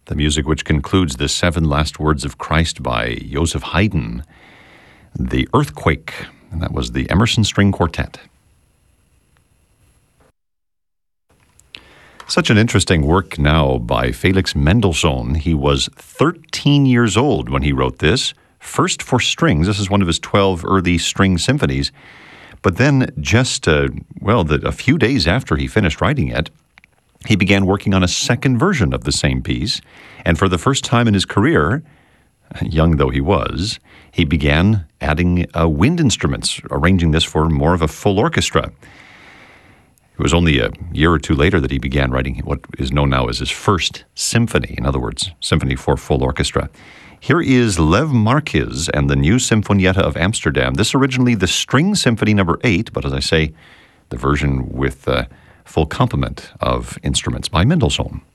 The music which concludes the 7 Last Words of Christ by Joseph Haydn, The Earthquake, and that was the Emerson String Quartet. Such an interesting work now by Felix Mendelssohn. He was 13 years old when he wrote this, first for strings. This is one of his 12 early string symphonies. But then just, a few days after he finished writing it, he began working on a second version of the same piece, and for the first time in his career, young though he was, he began adding wind instruments, arranging this for more of a full orchestra. It was only a year or two later that he began writing what is known now as his first symphony, in other words, symphony for full orchestra. Here is Lev Marquis and the New Sinfonietta of Amsterdam. This originally the String Symphony No. 8, but as I say, the version with full complement of instruments by Mendelssohn.